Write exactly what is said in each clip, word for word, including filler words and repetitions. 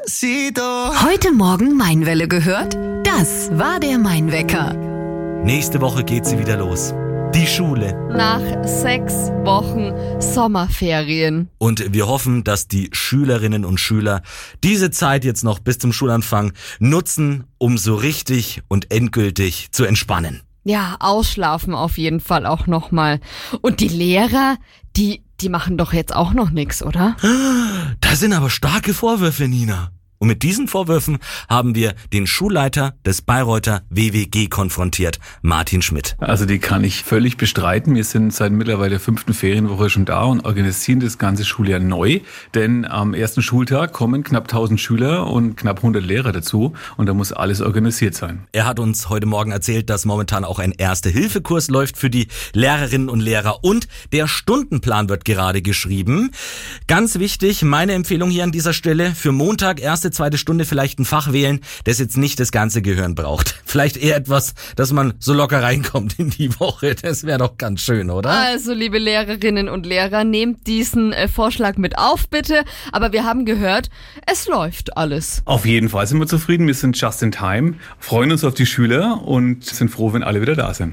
Despacito. Heute Morgen Mainwelle gehört? Das war der Mainwecker. Nächste Woche geht sie wieder los. Die Schule. Nach sechs Wochen Sommerferien. Und wir hoffen, dass die Schülerinnen und Schüler diese Zeit jetzt noch bis zum Schulanfang nutzen, um so richtig und endgültig zu entspannen. Ja, ausschlafen auf jeden Fall auch nochmal. Und die Lehrer, die, die machen doch jetzt auch noch nichts, oder? Das sind aber starke Vorwürfe, Nina. Und mit diesen Vorwürfen haben wir den Schulleiter des Bayreuther W W G konfrontiert, Martin Schmidt. Also die kann ich völlig bestreiten. Wir sind seit mittlerweile der fünften Ferienwoche schon da und organisieren das ganze Schuljahr neu. Denn am ersten Schultag kommen knapp tausend Schüler und knapp hundert Lehrer dazu. Und da muss alles organisiert sein. Er hat uns heute Morgen erzählt, dass momentan auch ein Erste-Hilfe-Kurs läuft für die Lehrerinnen und Lehrer. Und der Stundenplan wird gerade geschrieben. Ganz wichtig, meine Empfehlung hier an dieser Stelle, für Montag erste zweite Stunde vielleicht ein Fach wählen, das jetzt nicht das ganze Gehirn braucht. Vielleicht eher etwas, dass man so locker reinkommt in die Woche. Das wäre doch ganz schön, oder? Also, liebe Lehrerinnen und Lehrer, nehmt diesen äh, Vorschlag mit auf, bitte. Aber wir haben gehört, es läuft alles. Auf jeden Fall sind wir zufrieden. Wir sind just in time, freuen uns auf die Schüler und sind froh, wenn alle wieder da sind.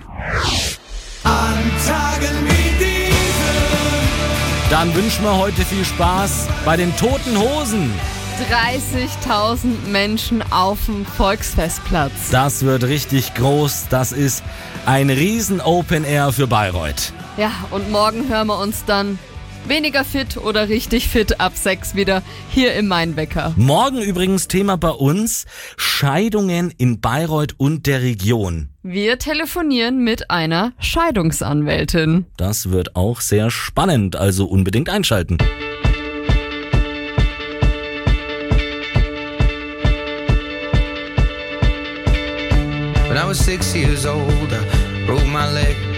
An Tagen wie diesen. Dann wünschen wir heute viel Spaß bei den Toten Hosen. dreißigtausend Menschen auf dem Volksfestplatz. Das wird richtig groß. Das ist ein riesen Open Air für Bayreuth. Ja, und morgen hören wir uns dann weniger fit oder richtig fit ab sechs wieder hier im Mainwecker. Morgen übrigens Thema bei uns: Scheidungen in Bayreuth und der Region. Wir telefonieren mit einer Scheidungsanwältin. Das wird auch sehr spannend, also unbedingt einschalten. When I was six years old, I broke my leg.